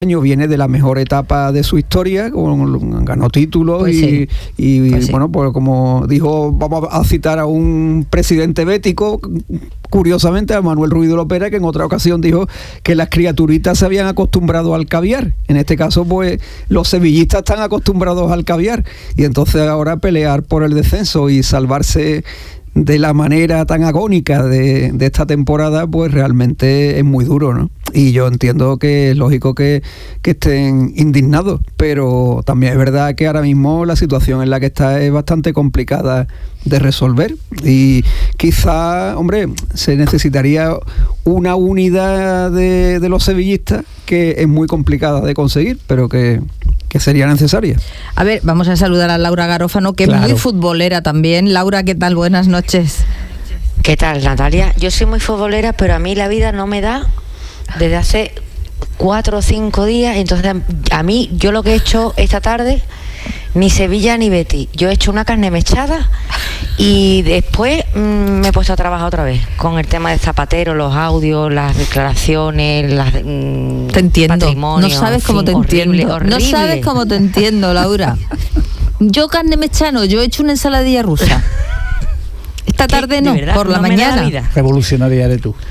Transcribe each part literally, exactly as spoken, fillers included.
viene de la mejor etapa de su historia, con, ganó títulos pues y, sí. y pues sí. bueno, pues como dijo, vamos a citar a un presidente bético, curiosamente a Manuel Ruiz de Lopera, que en otra ocasión dijo que las criaturitas se habían acostumbrado al caviar. En este caso, pues los sevillistas están acostumbrados al caviar y entonces ahora pelear por el descenso y salvarse de la manera tan agónica de, de esta temporada, pues realmente es muy duro, ¿no? Y yo entiendo que es lógico que, que estén indignados, pero también es verdad que ahora mismo la situación en la que está es bastante complicada de resolver y quizá, hombre, se necesitaría una unidad de, de los sevillistas que es muy complicada de conseguir, pero que... que sería necesaria. A ver, vamos a saludar a Laura Garófano, que claro. es muy futbolera también. Laura, ¿qué tal? Buenas noches. ¿Qué tal, Natalia? Yo soy muy futbolera, pero a mí la vida no me da desde hace cuatro o cinco días. Entonces, a mí, yo lo que he hecho esta tarde, ni Sevilla ni Betis. Yo he hecho una carne mechada y después mmm, me he puesto a trabajar otra vez con el tema de Zapatero, los audios, las declaraciones, las mmm, te entiendo. Patrimonio. No sabes cómo te horrible, entiendo. Horrible. No sabes cómo te entiendo, Laura. Yo carne mechano, yo he hecho una ensaladilla rusa. Esta tarde no, por la no mañana. La revolucionaria eres tú.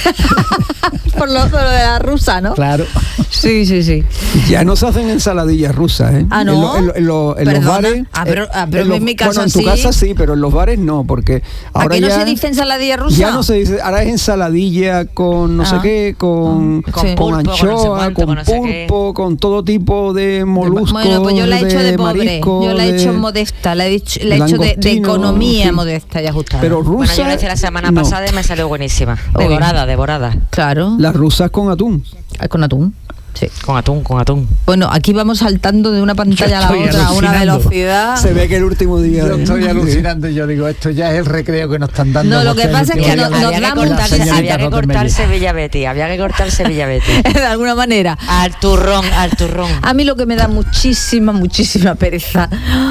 por, lo, por lo de la rusa, ¿no? Claro. Sí, sí, sí. Ya no se hacen ensaladillas rusas, ¿eh? Ah, ¿no? En, lo, en, lo, en, lo, en los bares... Ah, pero, ah, pero en, los, en mi casa bueno, en tu sí. casa sí, pero en los bares no, porque ahora ¿A qué ya... no se dice ensaladilla rusa? Ya no se dice, ahora es ensaladilla con no ah. sé qué, con, con, sí. con anchoa, con, no sé cuánto, con no sé pulpo, con todo tipo de moluscos, bueno, pues yo la he hecho de, de pobre, marisco, yo la he de, hecho modesta, la he hecho, la he hecho de, de economía sí. modesta y ajustada. Pero rusa... Bueno, yo la hice la semana no. pasada y me salió buenísima. Devorada, devorada. Claro. Las rusas con atún. Con atún. Sí. Con atún, con atún. Bueno, aquí vamos saltando de una pantalla a la otra a una velocidad. Se ve que el último día... Yo estoy alucinando y yo digo, esto ya es el recreo que nos están dando. No, lo que pasa es que nos, nos había, que cortar, había que cortar Sevilla Betis, había que cortar Sevilla Betis. De alguna manera. Al turrón, al turrón. A mí lo que me da muchísima, muchísima pereza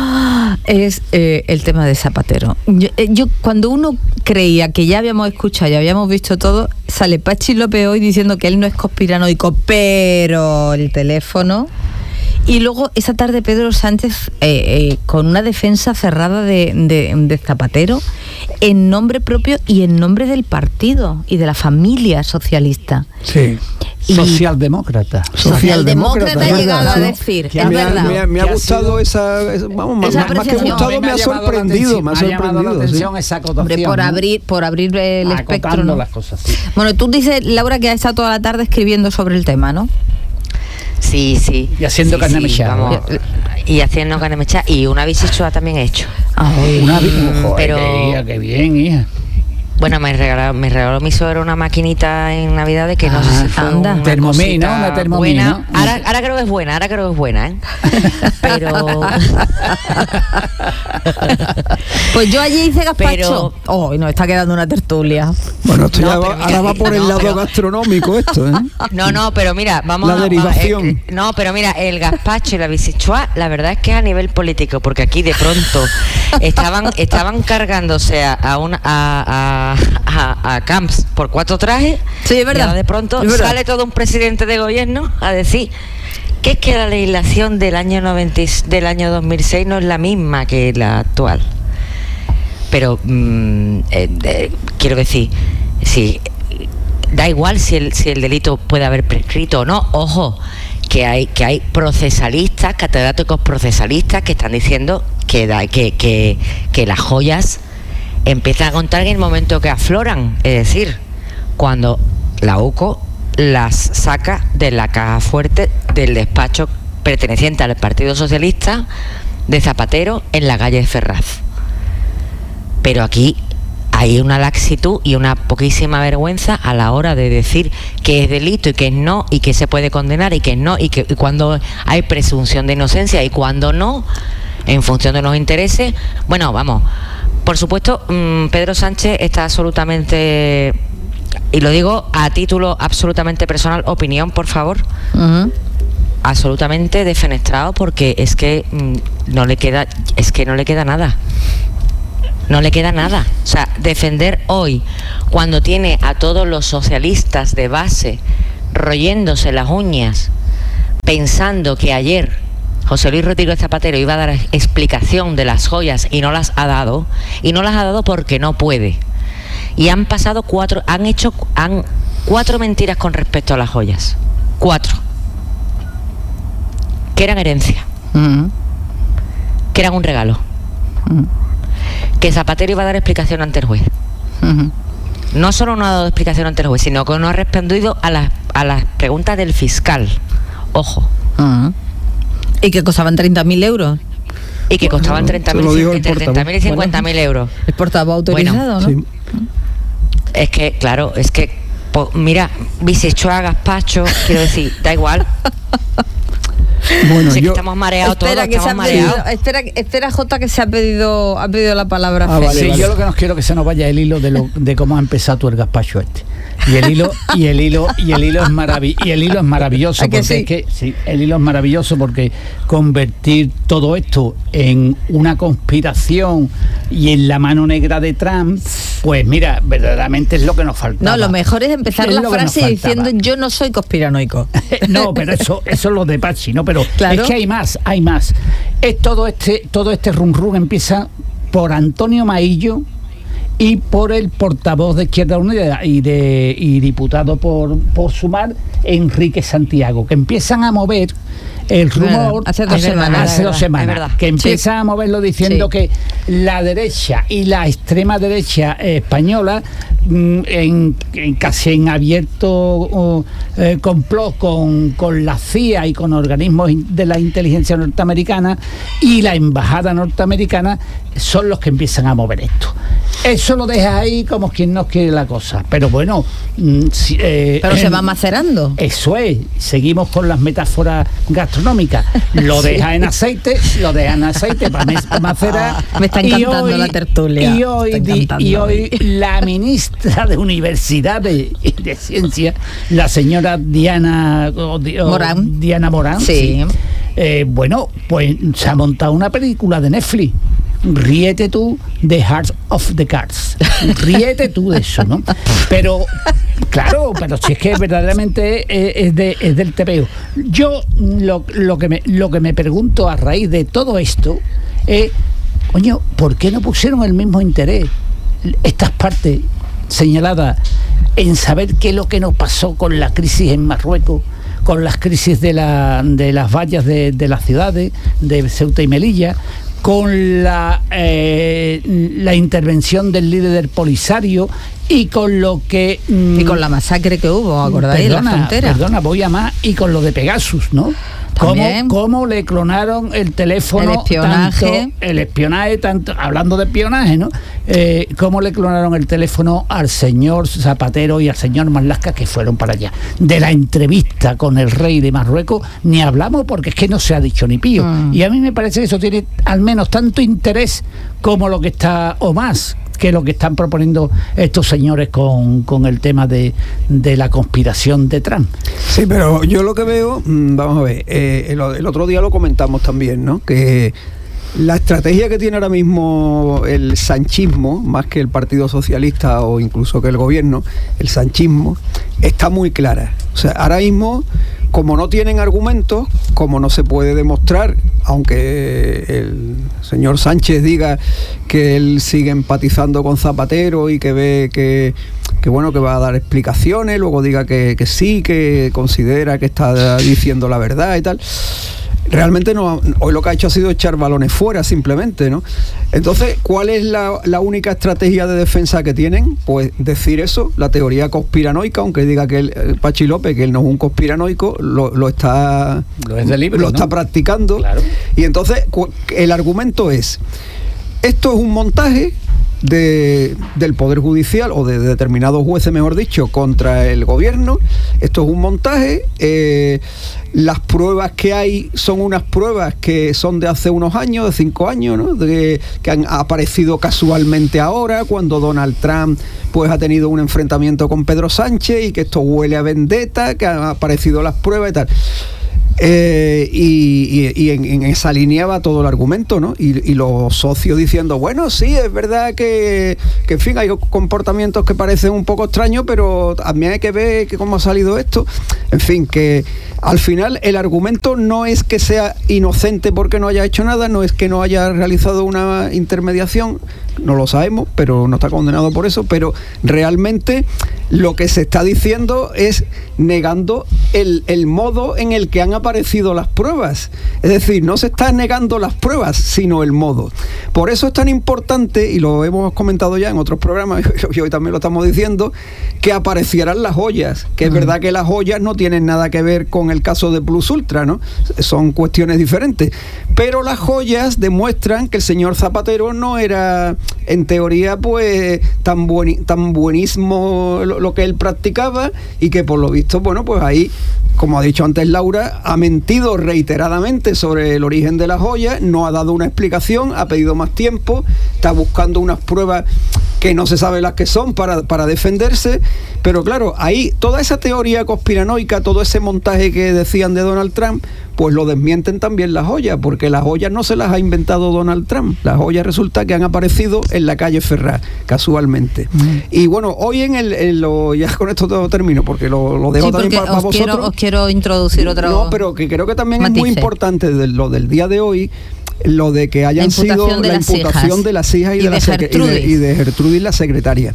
es eh, el tema de Zapatero. Yo, eh, yo cuando uno creía que ya habíamos escuchado, ya habíamos visto todo, sale Pachi López hoy diciendo que él no es conspiranoico, pero el teléfono. Y luego esa tarde Pedro Sánchez eh, eh, con una defensa cerrada de, de, de Zapatero en nombre propio y en nombre del partido y de la familia socialista. Sí. Y socialdemócrata. Socialdemócrata ha llegado a decir, es me, verdad. Ha, me, ha, me ha gustado esa, esa vamos, esa más, más que gustado, me ha sorprendido, me ha sorprendido. La atención, esa Hombre, por abrir, por abrir el Acotando espectro, ¿no? Las cosas, sí. Bueno, tú dices, Laura, que ha estado toda la tarde escribiendo sobre el tema, ¿no? Sí, sí. Y haciendo sí, carne sí, mechada. Vamos, y haciendo carne mechada y una bisichua también he hecho. Ah, una bisichua, pero qué, qué bien, hija. Bueno, me regaló, me regaló mi suegro una maquinita en Navidad de que no ah, sé si fue anda. una Thermomix, ¿no? Una Thermomix, buena. ¿no? Ahora, ahora creo que es buena, ahora creo que es buena, ¿eh? Pero... pues yo allí hice gazpacho. Pero... Oh, y nos está quedando una tertulia. Bueno, esto no, ya va, mira, ahora va por no, el lado pero... gastronómico esto, ¿eh? No, no, pero mira, vamos la a... derivación. Eh, no, pero mira, el gazpacho y la bisichua, la verdad es que es a nivel político, porque aquí de pronto estaban estaban cargándose a, a, una, a, a, a Camps por cuatro trajes. Sí, es verdad. Y ahora de pronto sale todo un presidente de gobierno a decir que es que la legislación del año noventa del año dos mil seis no es la misma que la actual. Pero mmm, eh, eh, quiero decir, si da igual si el si el delito puede haber prescrito o no. Ojo, que hay que hay procesalistas, catedráticos procesalistas que están diciendo que da, que, que que las joyas empiezan a contar en el momento que afloran, es decir, cuando la UCO las saca de la caja fuerte del despacho perteneciente al Partido Socialista de Zapatero en la calle Ferraz. Pero aquí hay una laxitud y una poquísima vergüenza a la hora de decir que es delito y que es no, y que se puede condenar y que no, y que y cuando hay presunción de inocencia y cuando no, en función de los intereses. Bueno, vamos, por supuesto, mmm, Pedro Sánchez está absolutamente, y lo digo a título absolutamente personal, opinión, por favor, uh-huh. absolutamente defenestrado, porque es que mmm, no le queda, es que no le queda nada. No le queda nada. O sea, defender hoy, cuando tiene a todos los socialistas de base royéndose las uñas pensando que ayer José Luis Rodríguez Zapatero iba a dar explicación de las joyas y no las ha dado, y no las ha dado porque no puede. Y han pasado cuatro, han hecho han, cuatro mentiras con respecto a las joyas. Cuatro. Que eran herencia. Uh-huh. Que eran un regalo. Uh-huh. Que Zapatero iba a dar explicación ante el juez. Uh-huh. No solo no ha dado explicación ante el juez, sino que no ha respondido a las, a las preguntas del fiscal. Ojo. Uh-huh. ¿Y que costaban treinta mil euros? Y que costaban treinta mil y cincuenta mil euros. El portavoz autorizado, bueno, ¿no? Sí. Es que, claro, es que, pues, mira, bisechoa, gazpacho, quiero decir, da igual. Bueno, sí, yo, que estamos mareados todos, espera, que estamos se ha mareados. Pedido, espera, espera, Jota, que se ha pedido, ha pedido la palabra. Ah, vale, sí, vale. Yo lo que no quiero que se nos vaya el hilo de, lo, de cómo ha empezado tú el gazpacho este. Y el hilo, y el hilo, y el hilo es maravilloso, y el hilo es maravilloso porque sí? es que sí, el hilo es maravilloso porque convertir todo esto en una conspiración y en la mano negra de Trump, pues mira, verdaderamente es lo que nos faltaba. No, lo mejor es empezar es la frase diciendo yo no soy conspiranoico. No, pero eso, eso es lo de Pachi, ¿no? Pero claro. Es que hay más, hay más. Es todo este, todo este rum rum empieza por Antonio Maillo y por el portavoz de Izquierda Unida y de y diputado por, por Sumar, Enrique Santiago, que empiezan a mover el rumor hace dos semanas, hace dos semanas que empiezan sí. a moverlo diciendo sí. que la derecha y la extrema derecha eh, española en, en casi en abierto eh, complot con, con la C I A y con organismos de la inteligencia norteamericana y la embajada norteamericana son los que empiezan a mover esto. Eso lo deja ahí como quien no quiere la cosa, pero bueno eh, pero eh, se va macerando. Eso es, seguimos con las metáforas gastronómicas, lo sí. deja en aceite, lo deja en aceite para macerar. Me está encantando hoy, la tertulia. Y hoy, di, y hoy la ministra de Universidades y de Ciencia, la señora Diana o, o, Morán. Diana Morán, sí. sí. Eh, bueno, pues se ha montado una película de Netflix. Ríete tú de Heart of the Cards. Ríete tú de eso, ¿no? Pero, claro, pero si es que verdaderamente es, es, de, es del tepeo. Yo lo, lo, que me, lo que me pregunto a raíz de todo esto es, coño, ¿por qué no pusieron el mismo interés estas partes señaladas en saber qué es lo que nos pasó con la crisis en Marruecos, con las crisis de, la, de las vallas de, de las ciudades, de Ceuta y Melilla, con la, eh, la intervención del líder del Polisario y con lo que... Mm, y con la masacre que hubo, ¿acordáis? En la frontera. Perdona, voy a más, y con lo de Pegasus, ¿no? ¿Cómo, ¿Cómo le clonaron el teléfono? El espionaje. Tanto, el espionaje, tanto, hablando de espionaje, ¿no? Eh, ¿Cómo le clonaron el teléfono al señor Zapatero y al señor Marlaska que fueron para allá? De la entrevista con el rey de Marruecos ni hablamos porque es que no se ha dicho ni pío. Mm. Y a mí me parece que eso tiene al menos tanto interés como lo que está, o más, que lo que están proponiendo estos señores con, con el tema de, de la conspiración de Trump. Sí, pero yo lo que veo, vamos a ver, eh, el, el otro día lo comentamos también, ¿no? Que la estrategia que tiene ahora mismo el sanchismo, más que el Partido Socialista o incluso que el gobierno, el sanchismo, está muy clara. O sea, ahora mismo, como no tienen argumentos, como no se puede demostrar, aunque el señor Sánchez diga que él sigue empatizando con Zapatero y que ve que, que bueno, que va a dar explicaciones, luego diga que, que sí, que considera que está diciendo la verdad y tal. Realmente no, hoy lo que ha hecho ha sido echar balones fuera simplemente, ¿no? Entonces, ¿cuál es la, la única estrategia de defensa que tienen? Pues decir eso, la teoría conspiranoica, aunque diga que él, Pachi López, que él no es un conspiranoico, lo, lo está lo, es de libro, lo ¿no? está practicando. Claro. Y entonces el argumento es, esto es un montaje de, del Poder Judicial o de, de determinados jueces, mejor dicho, contra el gobierno. Esto es un montaje. Eh, las pruebas que hay son unas pruebas que son de hace unos años, de cinco años, ¿no? De, que han aparecido casualmente ahora, cuando Donald Trump pues ha tenido un enfrentamiento con Pedro Sánchez y que esto huele a vendetta, que han aparecido las pruebas y tal. Eh, y, y, y en, en esa línea va todo el argumento, ¿no? Y, y los socios diciendo, bueno, sí, es verdad que, que, en fin, hay comportamientos que parecen un poco extraños, pero también hay que ver que cómo ha salido esto. En fin, que al final el argumento no es que sea inocente porque no haya hecho nada, no es que no haya realizado una intermediación, no lo sabemos, pero no está condenado por eso, pero realmente lo que se está diciendo es negando el, el modo en el que han aparecido las pruebas. Es decir, no se está negando las pruebas, sino el modo. Por eso es tan importante, y lo hemos comentado ya en otros programas, y hoy también lo estamos diciendo, que aparecieran las joyas, que es verdad que las joyas no tienen nada que ver con el caso de Plus Ultra, ¿no? Son cuestiones diferentes. Pero las joyas demuestran que el señor Zapatero no era, en teoría, pues tan, buen, tan buenísimo lo, lo que él practicaba, y que por lo visto, bueno, pues ahí, como ha dicho antes Laura, ha mentido reiteradamente sobre el origen de las joyas, no ha dado una explicación, ha pedido más tiempo, está buscando unas pruebas que no se sabe las que son para, para defenderse, pero claro, ahí toda esa teoría conspiranoica, todo ese montaje que decían de Donald Trump, pues lo desmienten también las joyas, porque las joyas no se las ha inventado Donald Trump, las joyas resulta que han aparecido en la calle Ferraz, casualmente. Mm. Y bueno, hoy en el, en lo, ya con esto todo termino, porque lo, lo dejo sí, también para, para os vosotros. Quiero, os quiero introducir otro No, pero que creo que también matice. Es muy importante de lo del día de hoy, lo de que hayan la sido de la imputación hijas. de las hijas y, y, de, de, la Gertrudis. Y, de, y de Gertrudis, la secretaria.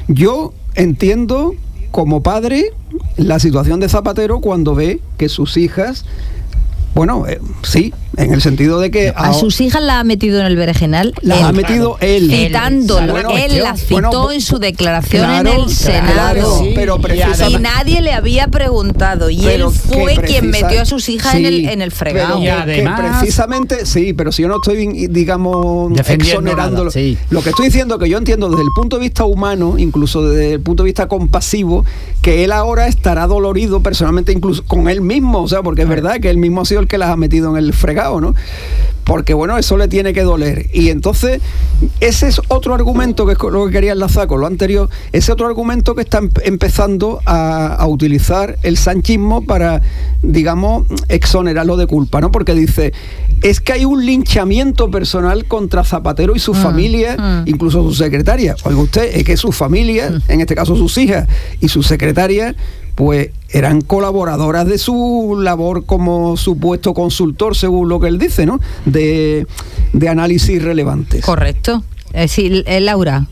Yo entiendo como padre la situación de Zapatero cuando ve que sus hijas, bueno, eh, sí, en el sentido de que... A, a sus hijas la ha metido en el berenjenal. La él, ha metido él. Citándola. Bueno, él la citó bueno, en su declaración claro, en el Senado. Claro, sí, pero y nadie le había preguntado. Y él fue quien metió a sus hijas sí, en, el, en el fregado. Y además, que precisamente, sí, pero si yo no estoy, digamos, exonerándolo. Sí. Lo que estoy diciendo que yo entiendo desde el punto de vista humano, incluso desde el punto de vista compasivo, que él ahora estará dolorido personalmente, incluso con él mismo, o sea, porque es verdad que él mismo ha sido el que las ha metido en el fregado, ¿no? Porque bueno, eso le tiene que doler. Y entonces, ese es otro argumento, que es lo que quería enlazar con lo anterior, ese otro argumento que está empezando a, a utilizar el sanchismo para, digamos, exonerarlo de culpa, ¿no? Porque dice, es que hay un linchamiento personal contra Zapatero y su mm, familia, mm. incluso su secretaria. Oiga usted, es que su familia, mm. en este caso sus hijas y su secretaria, pues eran colaboradoras de su labor como supuesto consultor, según lo que él dice, ¿no? De, de análisis relevantes. Correcto. Es decir, eh, Laura.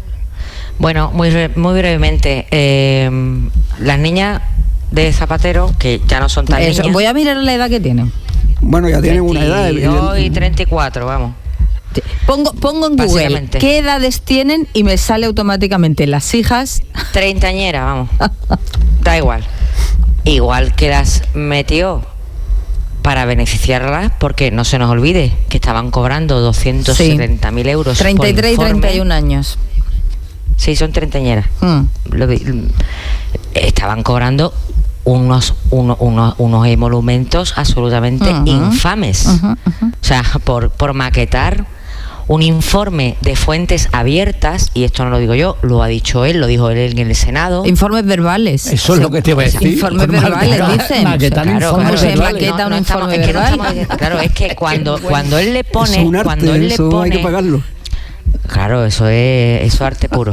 Bueno, muy, muy brevemente. Eh, las niñas de Zapatero, que ya no son tan Eso, niñas... Voy a mirar la edad que tienen. Bueno, ya tienen una edad. veintidós y treinta y cuatro, vamos. Pongo, pongo en Google qué edades tienen y me sale automáticamente las hijas. Treintañera, vamos. Da igual. Igual que las metió para beneficiarlas, porque no se nos olvide que estaban cobrando doscientos setenta mil sí. euros. treinta y tres y treinta y un años. Sí, son treintañeras. Mm. Lo, estaban cobrando unos, uno, unos, unos emolumentos absolutamente uh-huh. infames. Uh-huh, uh-huh. O sea, por, por maquetar un informe de fuentes abiertas, y esto no lo digo yo, lo ha dicho él, lo dijo él en el Senado. Informes verbales. Eso es lo que te voy a decir. Informes verbales, dicen. Maquetar claro, informes claro, verbales. Maqueta no, un no informe estamos, verbal. Es que no estamos, claro, es que cuando, cuando él le pone... Es un arte, cuando él eso le pone, hay que pagarlo. Claro, eso es, eso es arte puro.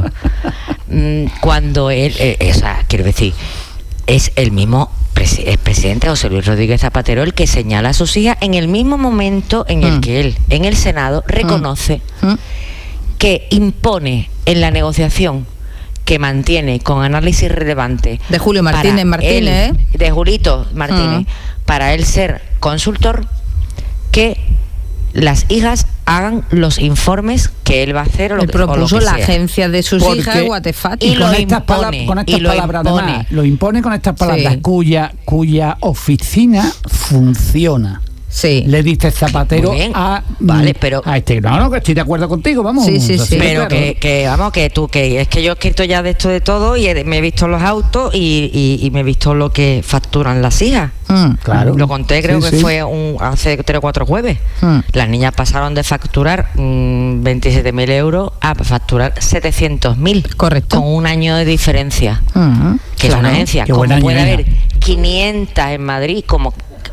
Cuando él... Eh, o sea, quiero decir, es el mismo... el presidente José Luis Rodríguez Zapatero el que señala a sus hijas en el mismo momento en el mm. que él en el Senado reconoce mm. que impone en la negociación que mantiene con análisis relevante de Julio Martínez Martínez él, de Julito Martínez mm. para él ser consultor, que las hijas hagan los informes que él va a hacer o lo, le propuso o lo que la sea. agencia de sus Porque, hijas Guatefat y, y con estas palabras con estas palabras además, lo impone con estas palabras sí. cuya cuya oficina funciona. Sí. Le diste Zapatero a vale, pero a este. No, no, que estoy de acuerdo contigo, vamos. Sí, sí, sí. Pero claro. que, que vamos, que tú, que es que yo he escrito ya de esto de todo y he, me he visto los autos y, y, y me he visto lo que facturan las hijas. Mm, claro. Lo conté, creo sí, que sí. fue un, hace tres o cuatro jueves. Mm. Las niñas pasaron de facturar mmm, veintisiete mil euros a facturar setecientos mil. Correcto. Con un año de diferencia. Mm-hmm. Que claro, es una agencia. Qué como puede año, haber quinientas en Madrid, como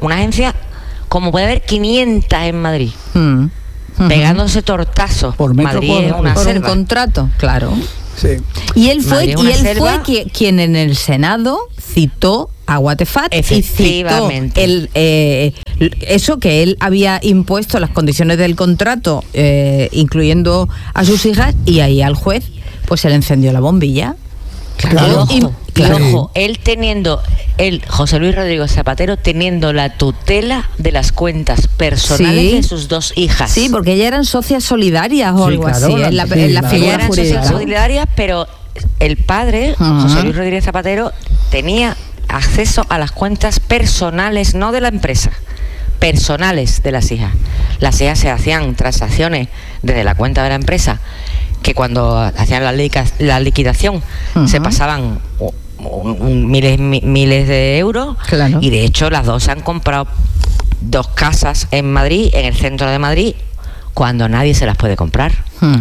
una agencia como puede haber quinientas en Madrid, mm. uh-huh. pegándose tortazos. Por metro Madrid cuadrado, es una por selva. Un contrato, claro. Sí. Y él fue, y él selva. fue quien en el Senado citó a Guatefat y citó el, eh, eso que él había impuesto, las condiciones del contrato, eh, incluyendo a sus hijas, y ahí al juez pues se le encendió la bombilla. Claro, y, ojo, claro. Y ojo, él teniendo, él, José Luis Rodríguez Zapatero, teniendo la tutela de las cuentas personales sí. de sus dos hijas. Sí, porque ellas eran socias solidarias o sí, algo claro, así, en la, sí, en la claro. figura eran jurídica. socias solidarias, pero el padre, uh-huh. José Luis Rodríguez Zapatero, tenía acceso a las cuentas personales, no de la empresa, personales de las hijas. Las hijas se hacían transacciones desde la cuenta de la empresa, que cuando hacían la, lica, la liquidación uh-huh. se pasaban un, un, miles mi, miles de euros, claro. y de hecho las dos se han comprado dos casas en Madrid, en el centro de Madrid, cuando nadie se las puede comprar. Uh-huh.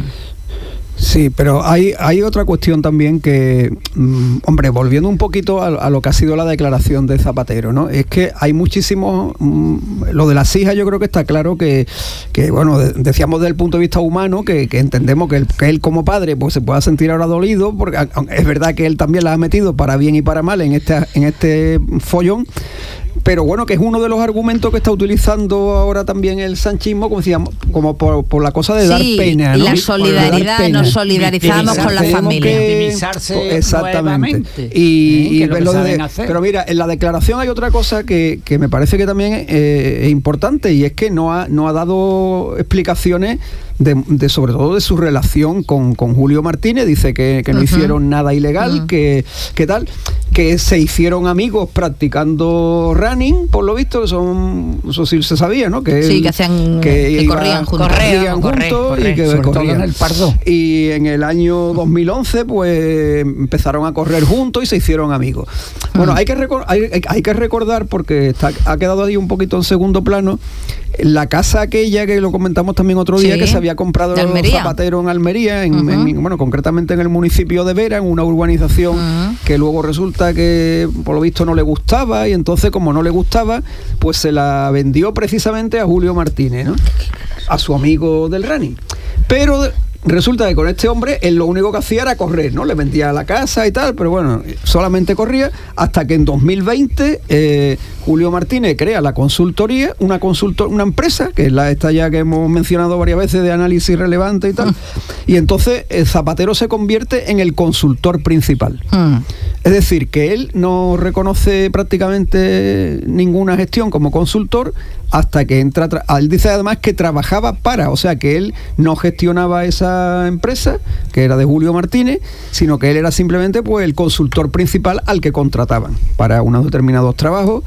Sí, pero hay, hay otra cuestión también que, mmm, hombre, volviendo un poquito a, a lo que ha sido la declaración de Zapatero, ¿no? Es que hay muchísimos, mmm, lo de las hijas yo creo que está claro que, que bueno, de, decíamos desde el punto de vista humano, que, que entendemos que él, que él como padre pues se pueda sentir ahora dolido, porque es verdad que él también la ha metido para bien y para mal en este, en este follón. Pero bueno, que es uno de los argumentos que está utilizando ahora también el sanchismo, como decíamos, como por, por la cosa de sí, dar pena, ¿no? La solidaridad, pena. Nos solidarizamos con la familia. Victimizarse exactamente. Y, ¿eh? y lo de, pero mira, en la declaración hay otra cosa que, que me parece que también eh, es importante, y es que no ha, no ha dado explicaciones de, de sobre todo de su relación con, con Julio Martínez. Dice que, que no uh-huh. hicieron nada ilegal, uh-huh. que, que tal, que se hicieron amigos practicando running, por lo visto, que son, eso sí se sabía, ¿no? Que sí, él, que hacían, que, que corrían juntos, corrían juntos corre, y que sobre corrían todo en el Pardo. Y en el año dos mil once, pues empezaron a correr juntos y se hicieron amigos. Uh-huh. Bueno, hay que, recor- hay, hay que recordar, porque está, ha quedado ahí un poquito en segundo plano, la casa aquella que lo comentamos también otro día, sí, que se había comprado Zapatero en Almería, en, uh-huh. en, bueno, concretamente en el municipio de Vera, en una urbanización uh-huh. que luego resulta que por lo visto no le gustaba, y entonces como no le gustaba, pues se la vendió precisamente a Julio Martínez, ¿no? A su amigo del running. Pero resulta que con este hombre él lo único que hacía era correr, ¿no? Le vendía la casa y tal, pero bueno, solamente corría, hasta que en dos mil veinte eh, Julio Martínez crea la consultoría, una consultor, una empresa, que es la esta ya que hemos mencionado varias veces, de análisis relevante y tal, mm. y entonces eh, Zapatero se convierte en el consultor principal. Mm. Es decir, que él no reconoce prácticamente ninguna gestión como consultor hasta que entra... Tra- él dice además que trabajaba para, o sea, que él no gestionaba esa empresa, que era de Julio Martínez, sino que él era simplemente pues el consultor principal al que contrataban para unos determinados trabajos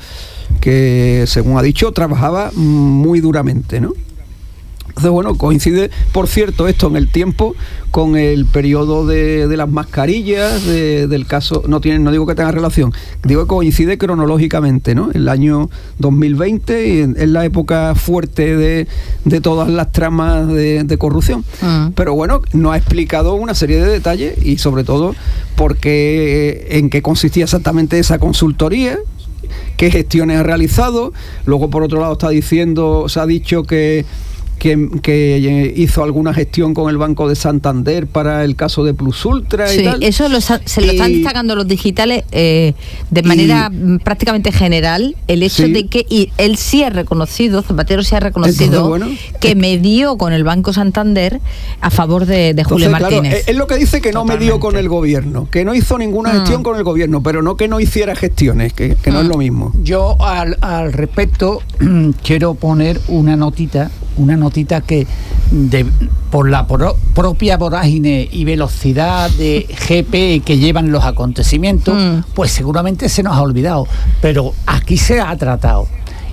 que, según ha dicho, trabajaba muy duramente, ¿no? Entonces, bueno, coincide, por cierto, esto en el tiempo con el periodo de, de las mascarillas, de, del caso, no tiene, no digo que tenga relación, digo que coincide cronológicamente, ¿no? El año dos mil veinte es la época fuerte de, de todas las tramas de, de corrupción. Uh-huh. Pero bueno, no ha explicado una serie de detalles y sobre todo por qué, en qué consistía exactamente esa consultoría, qué gestiones ha realizado. Luego, por otro lado, está diciendo, se ha dicho que Que, que hizo alguna gestión con el Banco de Santander para el caso de Plus Ultra y sí, tal. Eso lo, se lo y, están destacando los digitales eh, de manera y, prácticamente general, el hecho sí. de que y él sí ha reconocido, Zapatero sí ha reconocido, entonces, bueno, que es, medió con el Banco Santander a favor de, de Julio entonces, Martínez. Claro, es, es lo que dice que no Totalmente. medió con el gobierno, que no hizo ninguna mm. gestión con el gobierno, pero no que no hiciera gestiones, que, que mm. no es lo mismo. Yo al, al respecto quiero poner una notita, una notita que de, por la pro, propia vorágine y velocidad de G P que llevan los acontecimientos, mm. pues seguramente se nos ha olvidado, pero aquí se ha tratado.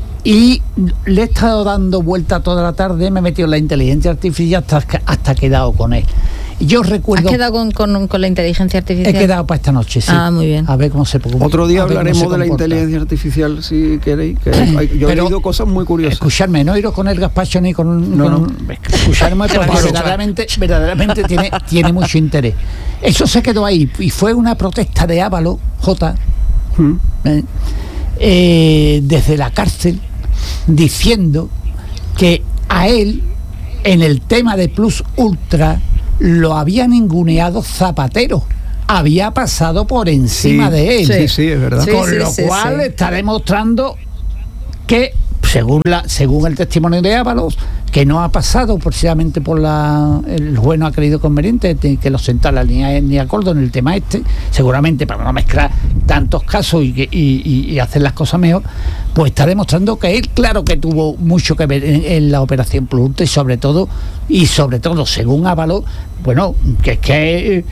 Y le he estado dando vuelta toda la tarde, me he metido en la inteligencia artificial hasta, hasta quedado con él. Yo recuerdo... ¿Has quedado con, con, con la inteligencia artificial? He quedado para esta noche, sí. Ah, muy bien. A ver cómo se comporta. Otro día hablaremos de la inteligencia artificial, si queréis. Que hay, yo Pero, he oído cosas muy curiosas. Escucharme, no iros con el gazpacho ni con... No, con no. Escucharme porque verdaderamente, verdaderamente tiene, tiene mucho interés. Eso se quedó ahí y fue una protesta de Ávalo, J, ¿Mm? eh, eh, desde la cárcel, diciendo que a él, en el tema de Plus Ultra, lo había ninguneado Zapatero. Había pasado por encima sí, de él. Sí, sí, es verdad. Con sí, lo sí, cual sí. está demostrando que, según la según el testimonio de Ábalos, que no ha pasado precisamente por la... El juez no ha creído conveniente que lo sentara ni a, ni a Coldo en el tema este, seguramente para no mezclar tantos casos y, que, y, y, y hacer las cosas mejor, pues está demostrando que él, claro que tuvo mucho que ver en, en la operación Plus Ultra y sobre todo, y sobre todo, según Ábalos, bueno, que es que...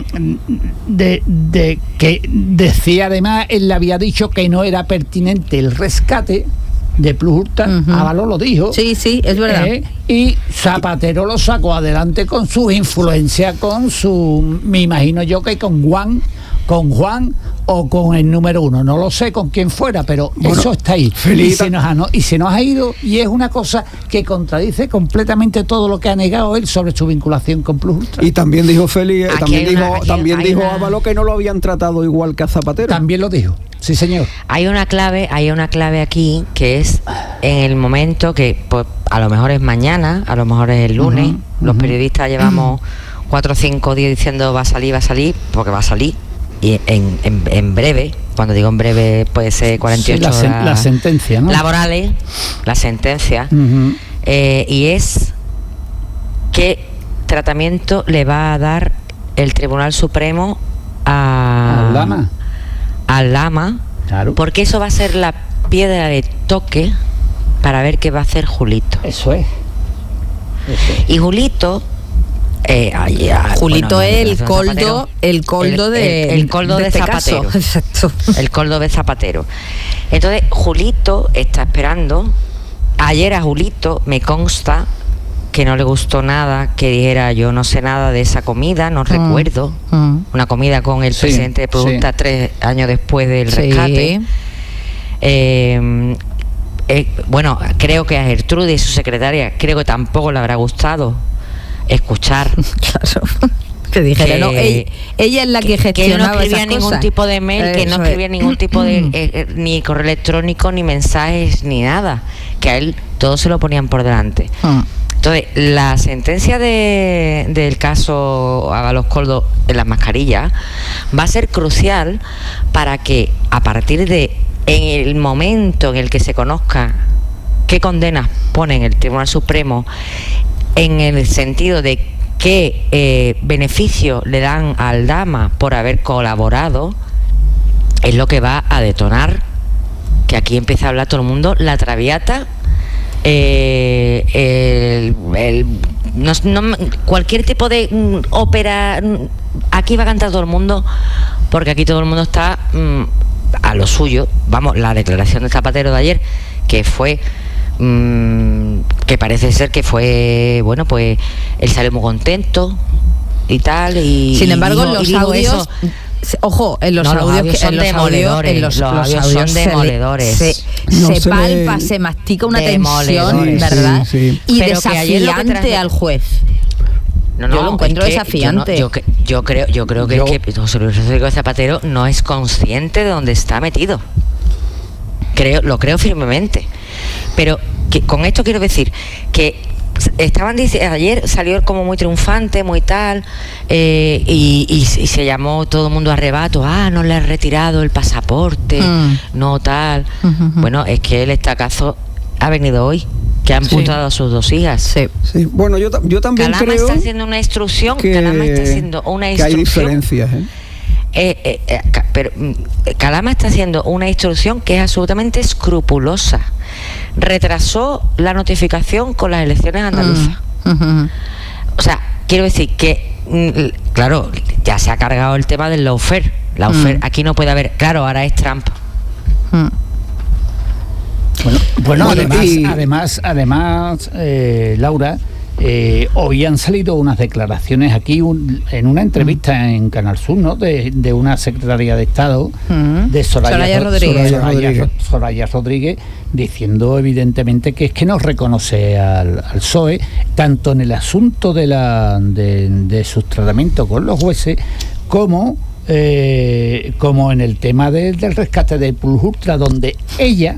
De, de que decía además, él le había dicho que no era pertinente el rescate de Plus Ultra, uh-huh. Ábalos lo dijo. Sí, sí, es verdad. Eh, y Zapatero lo sacó adelante con su influencia, con su, me imagino yo que con Juan, con Juan o con el número uno, no lo sé con quién fuera, pero bueno, eso está ahí. Y se, nos ha, no, y se nos ha ido, y es una cosa que contradice completamente todo lo que ha negado él sobre su vinculación con Plus Ultra. Y también dijo Félix, Aquí también una, dijo, aquí también dijo una... Ábalos que no lo habían tratado igual que a Zapatero. También lo dijo, sí señor. Hay una clave, hay una clave aquí que es en el momento que, pues, a lo mejor es mañana, a lo mejor es el lunes. Uh-huh, los uh-huh. periodistas llevamos uh-huh. cuatro o cinco días diciendo va a salir, va a salir, porque va a salir. Y en, en, en breve, cuando digo en breve puede ser cuarenta y ocho sí, la, horas la sentencia, ¿no? laborales, la sentencia, uh-huh. eh, y es qué tratamiento le va a dar el Tribunal Supremo a, al Lama, al Lama, claro. Porque eso va a ser la piedra de toque para ver qué va a hacer Julito. Eso es. Eso es. Y Julito Eh, ay, ay, Julito bueno, es el coldo, Zapatero, el coldo el, de, el, el coldo de, de este Zapatero. Caso. Exacto. El coldo de Zapatero. Entonces, Julito está esperando. Ayer a Julito me consta que no le gustó nada que dijera yo no sé nada de esa comida, no mm. recuerdo. Mm. Una comida con el sí, presidente de Pregunta sí. tres años después del sí. rescate. Eh, eh, bueno, creo que a Gertrudis, su secretaria, creo que tampoco le habrá gustado escuchar claro que dijera que, no ella, ella es la que, que gestionaba que no escribía esas ningún cosas. tipo de mail, que no escribía es. ningún tipo de eh, eh, ni correo electrónico ni mensajes ni nada, que a él todo se lo ponían por delante. Hmm. Entonces la sentencia de, del caso Ábalos Coldo en las mascarillas va a ser crucial para que a partir de en el momento en el que se conozca qué condenas pone en el Tribunal Supremo, en el sentido de qué eh, beneficio le dan al Lama por haber colaborado, es lo que va a detonar, que aquí empieza a hablar todo el mundo, la Traviata, eh, el, el, no, no, cualquier tipo de mm, ópera, mm, aquí va a cantar todo el mundo, porque aquí todo el mundo está mm, a lo suyo. Vamos, la declaración de Zapatero de ayer, que fue... Mm, que parece ser que fue, bueno, pues él salió muy contento y tal, y sin embargo y dijo, los y audios eso. Ojo, en los no, audios, los audios son en los demoledores, en los, los, los audios audios son demoledores, se, se, no se se palpa, le... se mastica una demoledores. tensión, ¿verdad? Sí, sí. Y pero desafiante traje... al juez. No, no, yo lo encuentro es que desafiante. Yo, no, yo, yo creo, yo creo que yo... es que José Luis Rodríguez Zapatero no es consciente de dónde está metido. Creo, lo creo firmemente. Pero que, con esto quiero decir que estaban diciendo, ayer salió como muy triunfante, muy tal, eh, y, y, y se llamó todo el mundo a arrebato, ah, no le ha retirado el pasaporte, mm. no tal. Uh-huh. Bueno, es que el estacazo ha venido hoy, que han amputado sí. a sus dos hijas. Sí. Sí. Bueno, yo, yo también Calama creo está haciendo una instrucción, que, Calama está haciendo una instrucción. Que hay diferencias, ¿eh? Eh, eh, eh, pero Calama está haciendo una instrucción que es absolutamente escrupulosa. Retrasó la notificación con las elecciones andaluzas. Uh, uh-huh. O sea, quiero decir que, claro, ya se ha cargado el tema del lawfare. Lawfare, uh. aquí no puede haber, claro, ahora es Trump. Uh. Bueno, bueno, además, y... además, además, eh, Laura, eh, hoy han salido unas declaraciones aquí un, en una entrevista mm. en Canal Sur, ¿no? De, de una secretaria de Estado, mm. de Soraya, Soraya, Rodríguez. Soraya, Rodríguez. Soraya Rodríguez, diciendo evidentemente que es que no reconoce al, al P S O E, tanto en el asunto de, la, de, de sus tratamientos con los jueces, como, eh, como en el tema de, del rescate de Plus Ultra, donde ella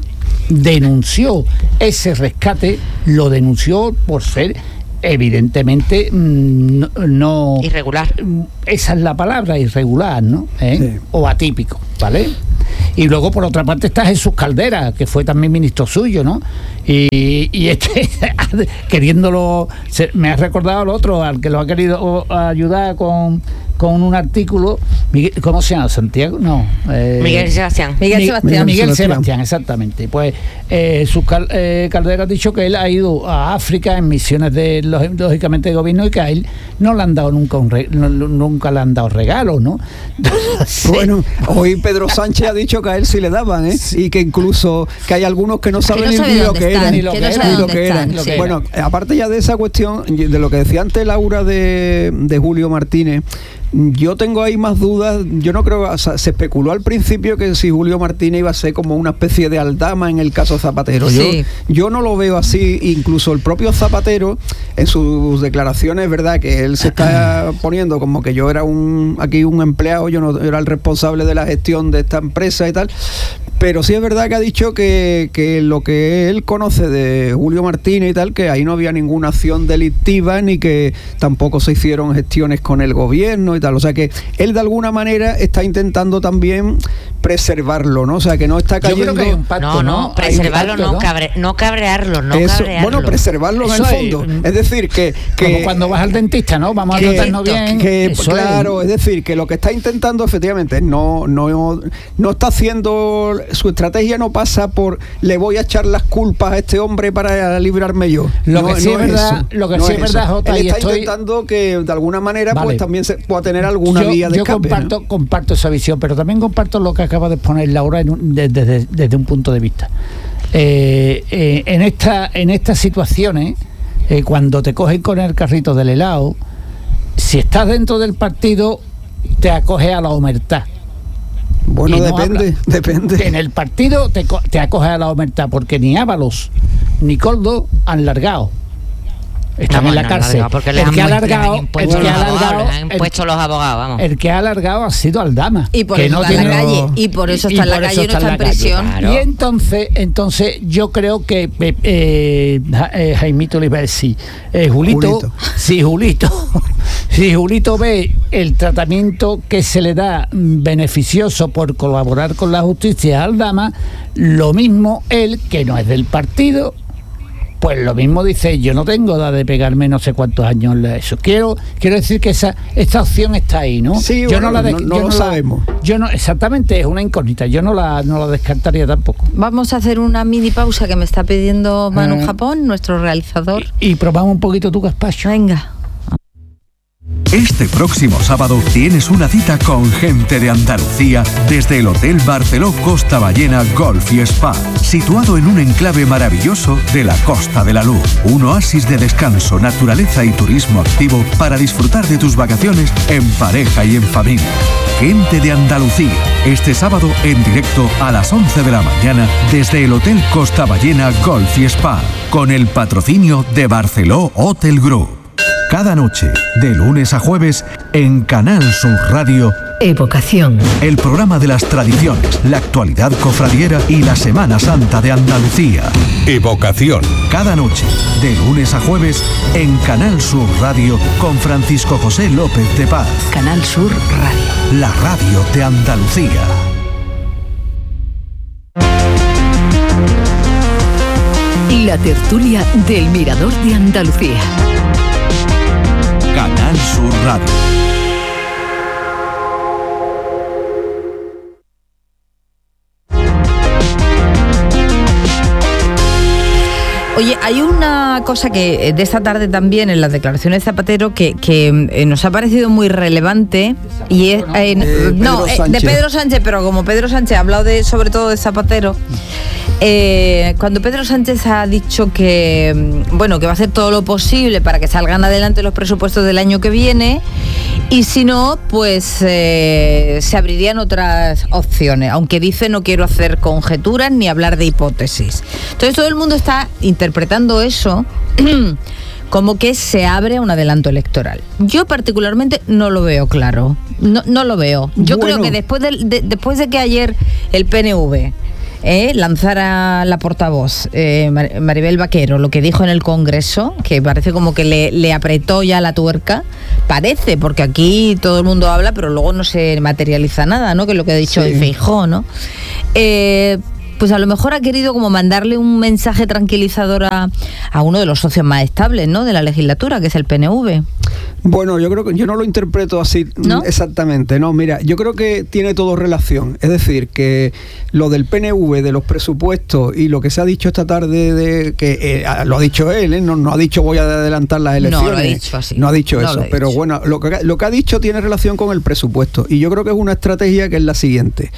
denunció ese rescate, lo denunció por ser evidentemente no, no irregular. Esa es la palabra, irregular, ¿no? ¿Eh? Sí. O atípico, ¿vale? Y luego por otra parte está Jesús Caldera, que fue también ministro suyo, ¿no? Y, y este queriéndolo, se, me ha recordado al otro, al que lo ha querido ayudar con, con un artículo, Miguel, ¿cómo se llama? ¿Santiago? No. Eh, Miguel Sebastián. Miguel Sebastián. Miguel Sebastián, Sebastián exactamente. Pues eh, Jesús Cal, eh, Caldera ha dicho que él ha ido a África en misiones de, lógicamente, de gobierno, y que a él no le han dado nunca un re, no, nunca le han dado regalos, ¿no? Sí. Bueno, hoy Pedro Sánchez ha dicho que a él sí le daban, ¿eh? Sí. Y que incluso que hay algunos que no saben que no ni lo que eran, ni lo que eran. Sí. Bueno, aparte ya de esa cuestión, de lo que decía antes Laura de, de Julio Martínez, yo tengo ahí más dudas. Yo no creo, o sea, se especuló al principio que si Julio Martínez iba a ser como una especie de Aldama en el caso Zapatero. Sí. Yo, yo no lo veo así. Incluso el propio Zapatero, en sus declaraciones, verdad, que él se está poniendo como que yo era un aquí un empleado, yo no era el responsable de la gestión de esta empresa y tal. Pero sí es verdad que ha dicho que, que lo que él conoce de Julio Martínez y tal, que ahí no había ninguna acción delictiva, ni que tampoco se hicieron gestiones con el gobierno y tal. O sea que él de alguna manera está intentando también preservarlo, ¿no? O sea que no está cayendo... Yo creo que hay un pacto, no, no, ¿no? preservarlo, pacto, no, cabre, no cabrearlo, no Eso, cabrearlo. Bueno, preservarlo en eso el fondo. Es, es decir, que, que... Como cuando vas al dentista, ¿no? Vamos que, a tratarnos bien. Que, eso claro, es. es decir, que lo que está intentando efectivamente no, no, no está haciendo... Su estrategia no pasa por le voy a echar las culpas a este hombre para librarme yo. Lo no, que sí no es verdad, eso, lo que no sí es verdad, Jota, él y está estoy... intentando que de alguna manera vale. pues también se pueda tener alguna yo, vía de yo escape. comparto, ¿no? comparto esa visión, pero también comparto lo que acaba de exponer Laura en un, desde, desde, desde un punto de vista. Eh, eh, en esta, en estas situaciones, eh, cuando te cogen con el carrito del helado, si estás dentro del partido, te acoges a la omertá. Bueno, no depende, habla. depende. En el partido te, te acoges a la omertá, porque ni Ábalos ni Coldo han largado. Están no, en la no, cárcel. Porque el les que ha han, alargado, les han impuesto, el que ha los, abogados, alargado, les han impuesto el, los abogados, vamos. El que ha alargado ha sido Aldama. Y por que eso no está tiene, en la calle. Y por eso está en la calle y no está en prisión. Claro. Y entonces, entonces yo creo que eh, eh, eh, Jaimito le iba a decir, eh, Julito, Julito. si Julito, si Julito ve el tratamiento que se le da beneficioso por colaborar con la justicia a Aldama, lo mismo él, que no es del partido, pues lo mismo dice, yo no tengo edad de pegarme no sé cuántos años eso. Quiero quiero decir que esa esta opción está ahí, ¿no? Sí, yo bueno, no la de, no, no yo lo no sabemos. La, yo no exactamente, es una incógnita. Yo no la no la descartaría tampoco. Vamos a hacer una mini pausa que me está pidiendo Manu Eh, Japón, nuestro realizador. Y, y probamos un poquito tu gazpacho. Venga. Este próximo sábado tienes una cita con gente de Andalucía desde el Hotel Barceló Costa Ballena Golf y Spa, situado en un enclave maravilloso de la Costa de la Luz. Un oasis de descanso, naturaleza y turismo activo para disfrutar de tus vacaciones en pareja y en familia. Gente de Andalucía, este sábado en directo a las once de la mañana desde el Hotel Costa Ballena Golf y Spa, con el patrocinio de Barceló Hotel Group. Cada noche, de lunes a jueves, en Canal Sur Radio, Evocación. el programa de las tradiciones, la actualidad cofradiera y la Semana Santa de Andalucía. Evocación. Cada noche, de lunes a jueves, en Canal Sur Radio, con Francisco José López de Paz. Canal Sur Radio. La radio de Andalucía. La tertulia del Mirador de Andalucía. Canal Sur Radio. Oye, hay una cosa que de esta tarde también en las declaraciones de Zapatero que, que eh, nos ha parecido muy relevante y es eh, de no Pedro eh, de Sánchez. Pedro Sánchez, pero como Pedro Sánchez ha hablado de sobre todo de Zapatero, eh, cuando Pedro Sánchez ha dicho que bueno que va a hacer todo lo posible para que salgan adelante los presupuestos del año que viene y si no pues eh, se abrirían otras opciones, aunque dice no quiero hacer conjeturas ni hablar de hipótesis. Entonces todo el mundo está interpretando eso como que se abre un adelanto electoral. Yo particularmente no lo veo claro, no, no lo veo. Yo Bueno. creo que después de, de, después de que ayer el P N V eh, lanzara la portavoz, eh, Maribel Vaquero, lo que dijo en el Congreso, que parece como que le, le apretó ya la tuerca, parece, porque aquí todo el mundo habla, pero luego no se materializa nada, ¿no? Que es lo que ha dicho sí. el Feijóo, ¿no? Eh, pues a lo mejor ha querido como mandarle un mensaje tranquilizador a, a uno de los socios más estables, ¿no?, de la legislatura, que es el P N V. Bueno, yo creo que yo no lo interpreto así, ¿no? Exactamente, no, mira, yo creo que tiene todo relación, es decir, que lo del P N V, de los presupuestos y lo que se ha dicho esta tarde, de que eh, lo ha dicho él, ¿eh? no, no ha dicho voy a adelantar las elecciones, no lo ha dicho así, no ha dicho no eso, pero dicho. bueno, lo que, lo que ha dicho tiene relación con el presupuesto y yo creo que es una estrategia que es la siguiente.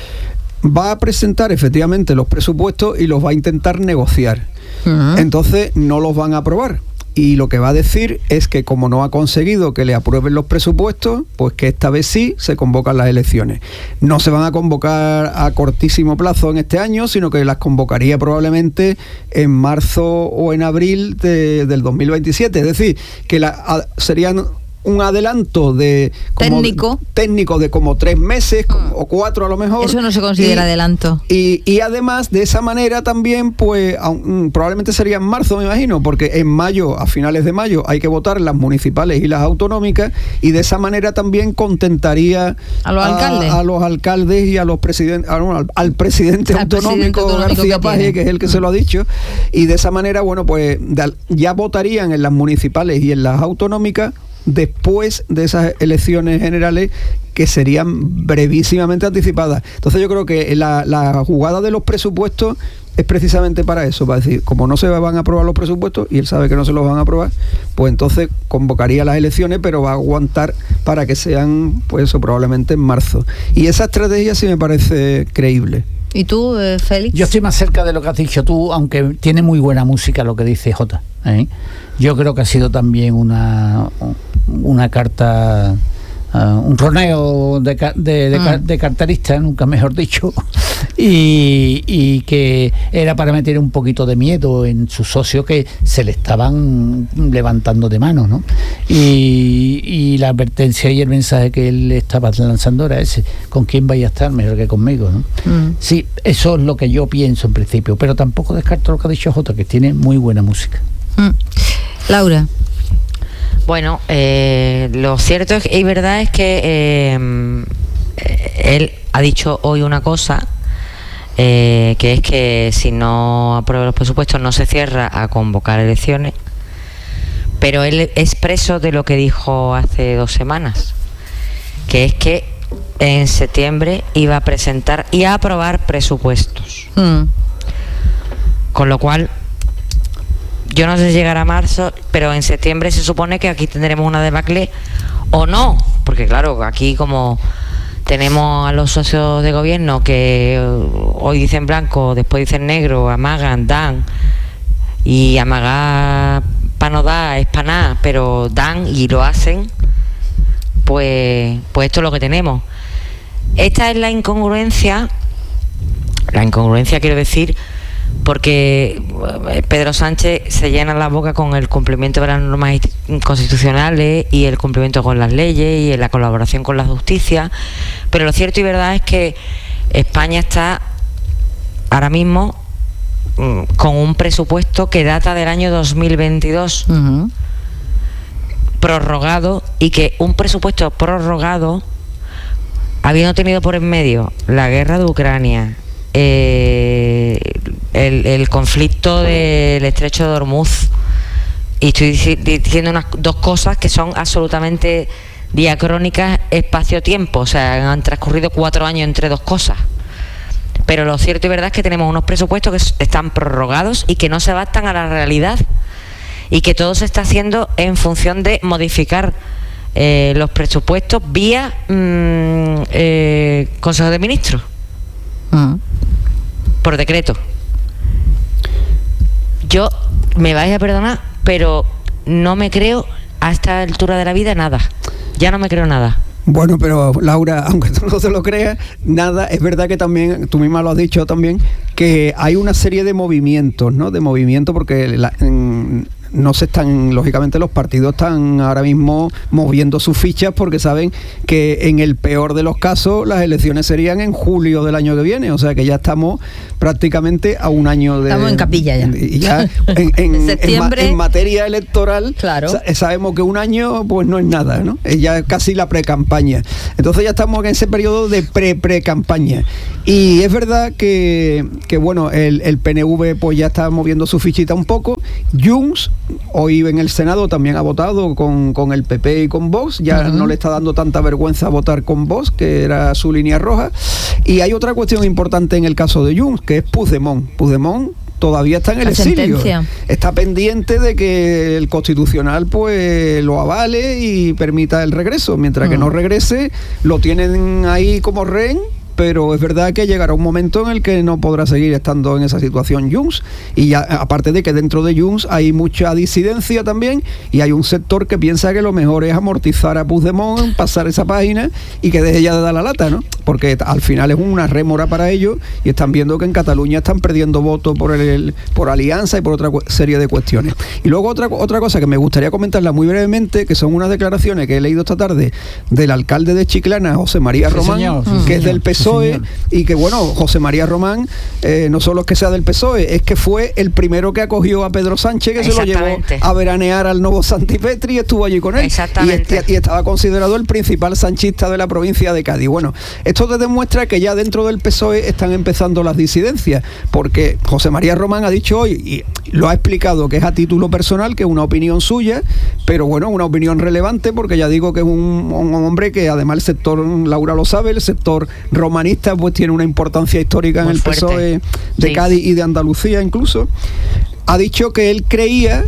Va a presentar efectivamente los presupuestos y los va a intentar negociar. Uh-huh. Entonces no los van a aprobar. Y lo que va a decir es que como no ha conseguido que le aprueben los presupuestos, pues que esta vez sí se convocan las elecciones. No se van a convocar a cortísimo plazo en este año, sino que las convocaría probablemente en marzo o en abril de, del dos mil veintisiete. Es decir, que la, a, serían un adelanto de como técnico técnico de como tres meses como, o cuatro a lo mejor. Eso no se considera y, adelanto. Y, y además de esa manera también, pues aun, probablemente sería en marzo, me imagino, porque en mayo, a finales de mayo, hay que votar las municipales y las autonómicas, y de esa manera también contentaría a los a, alcaldes, a los alcaldes y a los presidentes, al, al presidente al autonómico, presidente García Page, que, que es el que mm. se lo ha dicho, y de esa manera, bueno, pues de, ya votarían en las municipales y en las autonómicas después de esas elecciones generales que serían brevísimamente anticipadas. Entonces yo creo que la, la jugada de los presupuestos es precisamente para eso, para decir, como no se van a aprobar los presupuestos y él sabe que no se los van a aprobar, pues entonces convocaría las elecciones, pero va a aguantar para que sean, pues eso, probablemente en marzo. Y esa estrategia sí me parece creíble. ¿Y tú, eh, Félix? Yo estoy más cerca de lo que has dicho tú, aunque tiene muy buena música lo que dice Jota, ¿eh? Yo creo que ha sido también una, una carta, uh, un roneo de, de, de, mm. de carterista, nunca mejor dicho, y, y que era para meter un poquito de miedo en sus socios que se le estaban levantando de mano, ¿no? Y, y la advertencia y el mensaje que él estaba lanzando era ese: ¿con quién vaya a estar mejor que conmigo, ¿no? Mm. Sí, eso es lo que yo pienso en principio, pero tampoco descarto lo que ha dicho Jota, que tiene muy buena música. Mm. Laura. Bueno, eh, lo cierto es y verdad es que eh, él ha dicho hoy una cosa, eh, que es que si no aprueba los presupuestos no se cierra a convocar elecciones, pero él es preso de lo que dijo hace dos semanas, que es que en septiembre iba a presentar y a aprobar presupuestos. Mm. Con lo cual, yo no sé si llegará a marzo, pero en septiembre se supone que aquí tendremos una debacle o no, porque claro, aquí como tenemos a los socios de gobierno que hoy dicen blanco, después dicen negro, amagan, dan, y amagar para no dar es para nada, pero dan y lo hacen, pues, pues esto es lo que tenemos. Esta es la incongruencia, la incongruencia quiero decir, porque Pedro Sánchez se llena la boca con el cumplimiento de las normas constitucionales y el cumplimiento con las leyes y la colaboración con la justicia, pero lo cierto y verdad es que España está ahora mismo mmm, con un presupuesto que data del año dos mil veintidós, uh-huh. prorrogado, y que un presupuesto prorrogado, habiendo tenido por en medio la guerra de Ucrania, Eh, el, el conflicto del estrecho de Hormuz, y estoy diciendo unas dos cosas que son absolutamente diacrónicas espacio-tiempo, o sea, han transcurrido cuatro años entre dos cosas, pero lo cierto y verdad es que tenemos unos presupuestos que están prorrogados y que no se adaptan a la realidad, y que todo se está haciendo en función de modificar eh, los presupuestos vía mmm, eh, Consejo de Ministros. Uh-huh. Por decreto. Yo, me vais a perdonar, pero no me creo a esta altura de la vida nada. Ya no me creo nada. Bueno, pero Laura, aunque tú no te lo creas, nada, es verdad que también, tú misma lo has dicho también, que hay una serie de movimientos, ¿no? De movimientos, porque la, en, no se están, lógicamente los partidos están ahora mismo moviendo sus fichas porque saben que en el peor de los casos las elecciones serían en julio del año que viene, o sea que ya estamos prácticamente a un año de... Estamos en capilla ya. Y ya en, en, septiembre, en, en materia electoral, claro, sabemos que un año pues no es nada, ¿no? Es ya casi la pre-campaña. Entonces ya estamos en ese periodo de pre-pre-campaña. Y es verdad que, que bueno, el, el P N V pues ya está moviendo su fichita un poco. Junts, hoy en el Senado también ha votado con, con el P P y con Vox, ya uh-huh. no le está dando tanta vergüenza votar con Vox, que era su línea roja. Y hay otra cuestión importante en el caso de Junts, que es Puigdemont. Puigdemont todavía está en el la exilio. Sentencia. Está pendiente de que el Constitucional pues lo avale y permita el regreso. Mientras uh-huh. que no regrese, lo tienen ahí como rehén. Pero es verdad que llegará un momento en el que no podrá seguir estando en esa situación Junts, y ya aparte de que dentro de Junts hay mucha disidencia también, y hay un sector que piensa que lo mejor es amortizar a Puigdemont, pasar esa página y que deje ya de dar la lata, ¿no? Porque al final es una rémora para ellos y están viendo que en Cataluña están perdiendo votos por el, por alianza y por otra serie de cuestiones. Y luego otra, otra cosa que me gustaría comentarla muy brevemente, que son unas declaraciones que he leído esta tarde del alcalde de Chiclana, José María sí, Román, señor, sí, que señor. es del P S O E, sí, y que bueno, José María Román eh, no solo es que sea del P S O E, es que fue el primero que acogió a Pedro Sánchez, que se lo llevó a veranear al Novo Santipetri y estuvo allí con él. Exactamente. Y, y estaba considerado el principal sanchista de la provincia de Cádiz. Bueno, esto te demuestra que ya dentro del P S O E están empezando las disidencias, porque José María Román ha dicho hoy, y lo ha explicado, que es a título personal, que es una opinión suya, pero bueno, una opinión relevante, porque ya digo que es un, un hombre que además el sector, Laura lo sabe, el sector romanista pues tiene una importancia histórica en Muy el fuerte. P S O E de sí. Cádiz y de Andalucía incluso. Ha dicho que él creía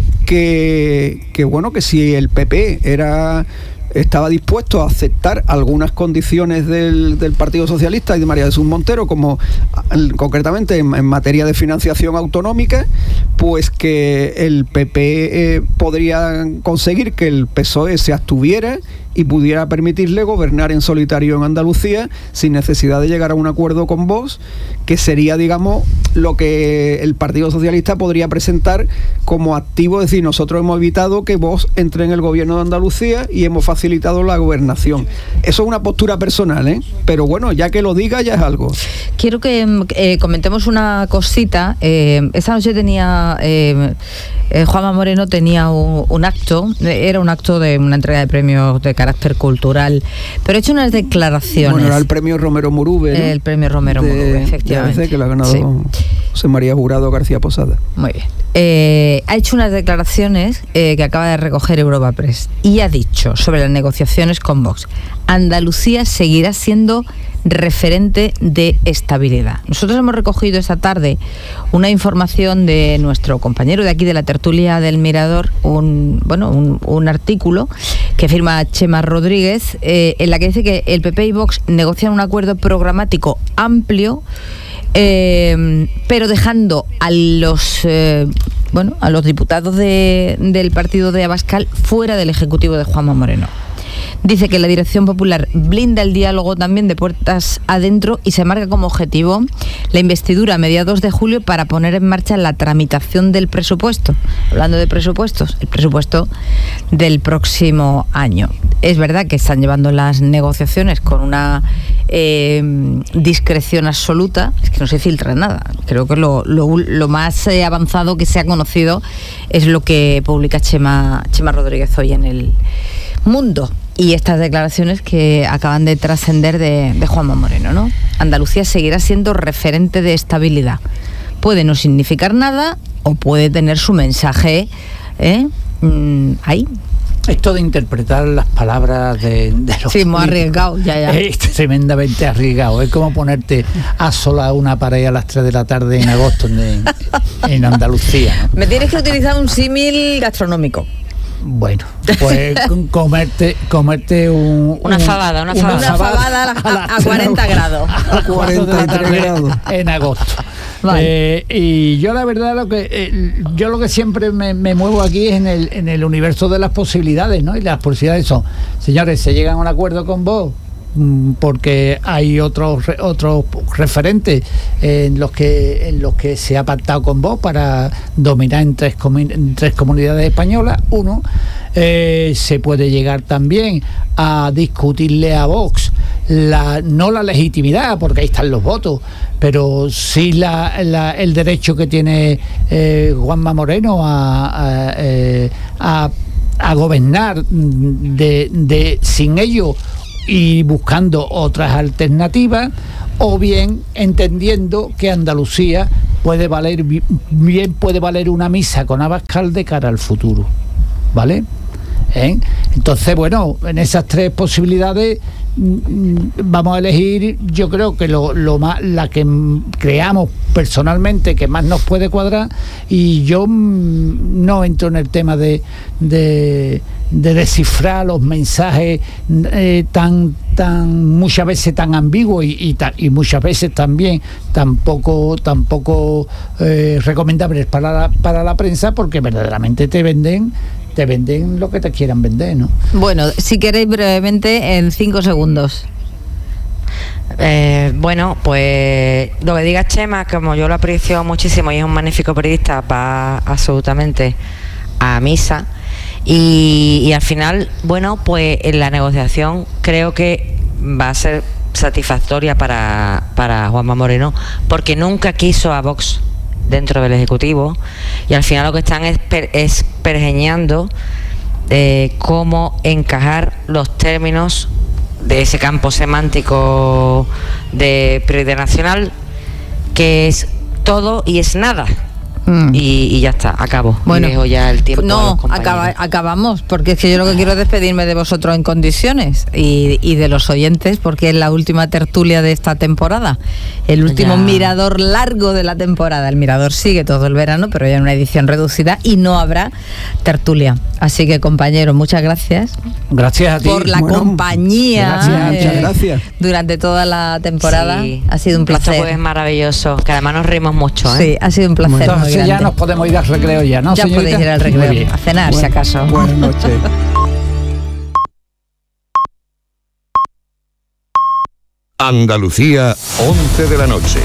que, que bueno, que si el P P era... estaba dispuesto a aceptar algunas condiciones del, del Partido Socialista y de María Jesús Montero, como concretamente en, en materia de financiación autonómica, pues que el P P eh, podría conseguir que el P S O E se abstuviera y pudiera permitirle gobernar en solitario en Andalucía sin necesidad de llegar a un acuerdo con Vox, que sería, digamos, lo que el Partido Socialista podría presentar como activo, es decir, nosotros hemos evitado que Vox entre en el gobierno de Andalucía y hemos facilitado la gobernación. Eso es una postura personal, ¿eh? Pero bueno, ya que lo diga, ya es algo. Quiero que eh, comentemos una cosita. Eh, esta noche tenía... Eh, eh, Juanma Moreno tenía un, un acto, era un acto de una entrega de premios de carácter cultural, pero ha hecho unas declaraciones. Bueno, era el premio Romero Murube, ¿no? El premio Romero de, Murube, efectivamente. De que lo ha ganado sí. José María Jurado García Posada. Muy bien. Eh, ha hecho unas declaraciones eh, que acaba de recoger Europa Press y ha dicho sobre las negociaciones con Vox: Andalucía seguirá siendo referente de estabilidad. Nosotros hemos recogido esta tarde una información de nuestro compañero de aquí de la tertulia del Mirador, un bueno un, un artículo que firma Chema Rodríguez, eh, en la que dice que el P P y Vox negocian un acuerdo programático amplio, eh, pero dejando a los eh, bueno a los diputados de, del partido de Abascal fuera del ejecutivo de Juanma Moreno. Dice que la Dirección Popular blinda el diálogo también de puertas adentro y se marca como objetivo la investidura a mediados de julio para poner en marcha la tramitación del presupuesto. Hablando de presupuestos, el presupuesto del próximo año. Es verdad que están llevando las negociaciones con una eh, discreción absoluta, es que no se filtra nada. Creo que lo, lo, lo más eh, avanzado que se ha conocido es lo que publica Chema, Chema Rodríguez hoy en El Mundo. Y estas declaraciones que acaban de trascender de, de Juanma Moreno, ¿no? Andalucía seguirá siendo referente de estabilidad. Puede no significar nada o puede tener su mensaje ¿eh? mm, ahí. Esto de interpretar las palabras de, de los... Sí, muy arriesgado, ya, ya. Es tremendamente arriesgado. Es como ponerte a sola una pared a las tres de la tarde en agosto en, en Andalucía, ¿no? Me tienes que utilizar un símil gastronómico. Bueno, pues comerte comerte un, una fabada, una fabada, una fabada a, a cuarenta grados, a cuarenta y tres grados en agosto. Vale. Eh, y yo la verdad lo que eh, yo lo que siempre me, me muevo aquí es en el en el universo de las posibilidades, ¿no? Y las posibilidades son, señores, se llegan a un acuerdo con vos, porque hay otros otros referentes en los que en los que se ha pactado con Vox para dominar en tres, comun- en tres comunidades españolas. Uno, eh, se puede llegar también a discutirle a Vox la, no la legitimidad, porque ahí están los votos, pero sí la, la, el derecho que tiene eh, Juanma Moreno a, a, eh, a, a gobernar de, de sin ello y buscando otras alternativas, o bien entendiendo que Andalucía puede valer bien puede valer una misa con Abascal de cara al futuro, ¿vale? ¿Eh? Entonces, bueno, en esas tres posibilidades vamos a elegir, yo creo que lo, lo más, la que creamos personalmente que más nos puede cuadrar, y yo no entro en el tema de, de, de descifrar los mensajes eh, tan tan muchas veces tan ambiguos y, y, y muchas veces también tampoco tampoco eh, recomendables para la, para la prensa, porque verdaderamente te venden te venden lo que te quieran vender, ¿no? Bueno, si queréis brevemente, en cinco segundos. Eh, bueno, pues lo que diga Chema, como yo lo aprecio muchísimo y es un magnífico periodista, va absolutamente a misa. Y, y al final, bueno, pues en la negociación creo que va a ser satisfactoria para, para Juanma Moreno, porque nunca quiso a Vox dentro del Ejecutivo, y al final lo que están es, per, es pergeñando eh, cómo encajar los términos de ese campo semántico de prioridad nacional, que es todo y es nada. Mm. Y, y ya está, acabo. Bueno, y dejo ya el tiempo. No, acaba, acabamos, porque es que yo lo que quiero es despedirme de vosotros en condiciones y, y de los oyentes, porque es la última tertulia de esta temporada, el último ya. mirador largo de la temporada. El mirador sigue todo el verano, pero ya en una edición reducida, y no habrá tertulia. Así que, compañeros, muchas gracias. Gracias a ti. Por la bueno, compañía. Gracias, eh, muchas gracias. Durante toda la temporada. Sí, ha sido un placer. Esto es maravilloso, que además nos reímos mucho, ¿eh? Sí, ha sido un placer. Entonces ya nos podemos ir al recreo ya, ¿no, ya señorita? podéis ir al recreo, a cenar, bueno, si acaso. Buenas noches. Andalucía, once de la noche.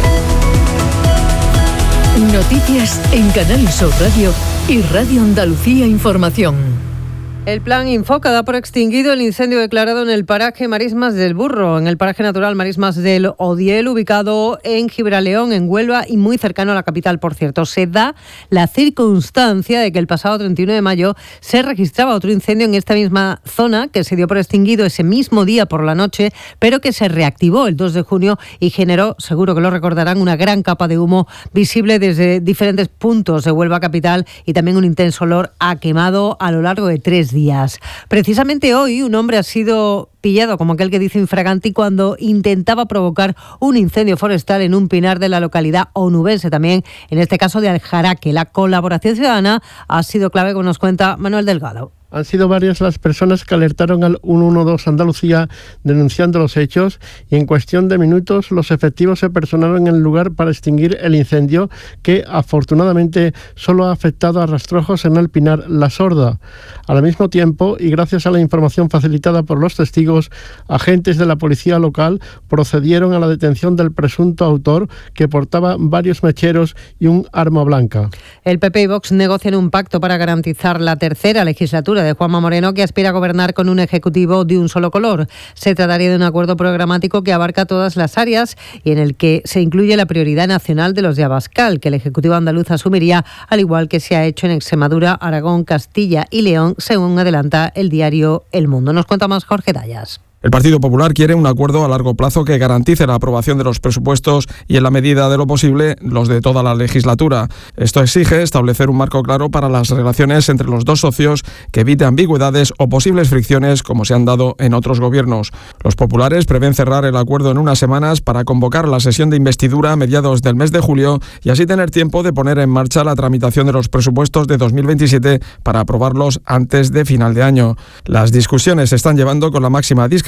Noticias en Canal Sur Radio y Radio Andalucía Información. El plan Infoca da por extinguido el incendio declarado en el paraje Marismas del Burro, en el paraje natural Marismas del Odiel, ubicado en Gibraleón, en Huelva, y muy cercano a la capital, por cierto. Se da la circunstancia de que el pasado treinta y uno de mayo se registraba otro incendio en esta misma zona, que se dio por extinguido ese mismo día por la noche, pero que se reactivó el dos de junio y generó, seguro que lo recordarán, una gran capa de humo visible desde diferentes puntos de Huelva capital, y también un intenso olor a quemado a lo largo de tres días. Precisamente hoy un hombre ha sido pillado, como aquel que dice infraganti, cuando intentaba provocar un incendio forestal en un pinar de la localidad onubense, también en este caso de Aljaraque. La colaboración ciudadana ha sido clave, como nos cuenta Manuel Delgado. Han sido varias las personas que alertaron al ciento doce Andalucía denunciando los hechos, y en cuestión de minutos los efectivos se personaron en el lugar para extinguir el incendio, que afortunadamente solo ha afectado a rastrojos en el pinar La Sorda. Al mismo tiempo, y gracias a la información facilitada por los testigos, agentes de la policía local procedieron a la detención del presunto autor, que portaba varios mecheros y un arma blanca. El P P y Vox negocian un pacto para garantizar la tercera legislatura de Juanma Moreno, que aspira a gobernar con un ejecutivo de un solo color. Se trataría de un acuerdo programático que abarca todas las áreas y en el que se incluye la prioridad nacional de los de Abascal, que el Ejecutivo andaluz asumiría, al igual que se ha hecho en Extremadura, Aragón, Castilla y León, según adelanta el diario El Mundo. Nos cuenta más Jorge Dayas. El Partido Popular quiere un acuerdo a largo plazo que garantice la aprobación de los presupuestos y, en la medida de lo posible, los de toda la legislatura. Esto exige establecer un marco claro para las relaciones entre los dos socios que evite ambigüedades o posibles fricciones como se han dado en otros gobiernos. Los populares prevén cerrar el acuerdo en unas semanas para convocar la sesión de investidura a mediados del mes de julio y así tener tiempo de poner en marcha la tramitación de los presupuestos de dos mil veintisiete para aprobarlos antes de final de año. Las discusiones se están llevando con la máxima discreción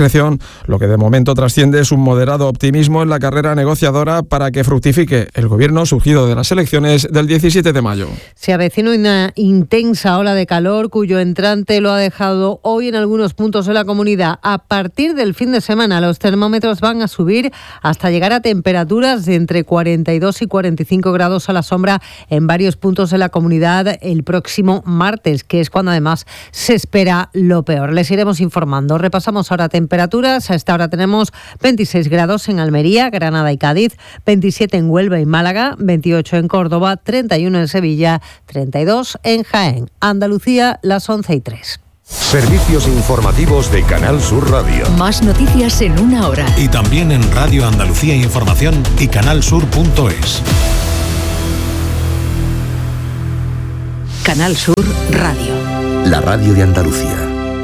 discreción, lo que de momento trasciende es un moderado optimismo en la carrera negociadora para que fructifique el gobierno surgido de las elecciones del diecisiete de mayo. Se avecina una intensa ola de calor cuyo entrante lo ha dejado hoy en algunos puntos de la comunidad. A partir del fin de semana los termómetros van a subir hasta llegar a temperaturas de entre cuarenta y dos y cuarenta y cinco grados a la sombra en varios puntos de la comunidad el próximo martes, que es cuando además se espera lo peor. Les iremos informando. Repasamos ahora temperaturas. A esta hora tenemos veintiséis grados en Almería, Granada y Cádiz, veintisiete en Huelva y Málaga, veintiocho en Córdoba, treinta y uno en Sevilla, treinta y dos en Jaén. Andalucía, las once y tres. Servicios informativos de Canal Sur Radio. Más noticias en una hora. Y también en Radio Andalucía Información y canalsur punto es. Canal Sur Radio. La radio de Andalucía.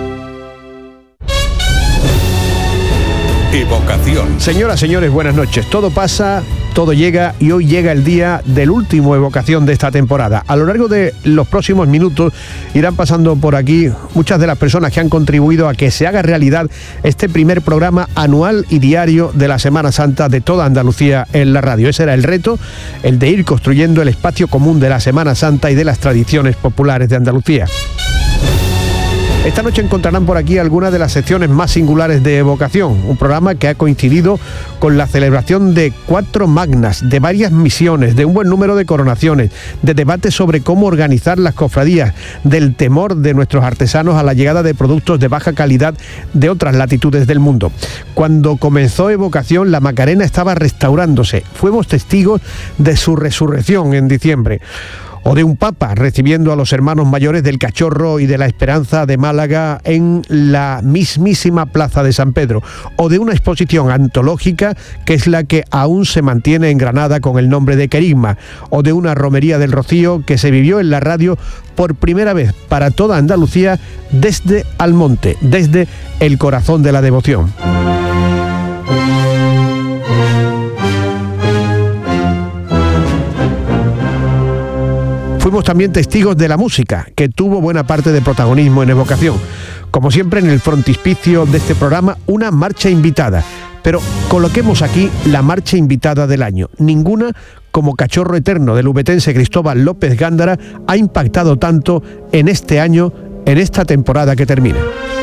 Evocación. Señoras, señores, buenas noches. Todo pasa, todo llega y hoy llega el día del último Evocación de esta temporada. A lo largo de los próximos minutos irán pasando por aquí muchas de las personas que han contribuido a que se haga realidad este primer programa anual y diario de la Semana Santa de toda Andalucía en la radio. Ese era el reto, el de ir construyendo el espacio común de la Semana Santa y de las tradiciones populares de Andalucía. Esta noche encontrarán por aquí algunas de las secciones más singulares de Evocación, un programa que ha coincidido con la celebración de cuatro magnas, de varias misiones, de un buen número de coronaciones, de debates sobre cómo organizar las cofradías, del temor de nuestros artesanos a la llegada de productos de baja calidad de otras latitudes del mundo. Cuando comenzó Evocación, la Macarena estaba restaurándose. Fuimos testigos de su resurrección en diciembre. O de un papa recibiendo a los hermanos mayores del Cachorro y de la Esperanza de Málaga en la mismísima Plaza de San Pedro, o de una exposición antológica que es la que aún se mantiene en Granada con el nombre de Querigma, o de una romería del Rocío que se vivió en la radio por primera vez para toda Andalucía desde Almonte, desde el corazón de la devoción. Fuimos también testigos de la música, que tuvo buena parte de protagonismo en Evocación. Como siempre, en el frontispicio de este programa, una marcha invitada. Pero coloquemos aquí la marcha invitada del año. Ninguna, como Cachorro Eterno del ubetense Cristóbal López Gándara, ha impactado tanto en este año, en esta temporada que termina.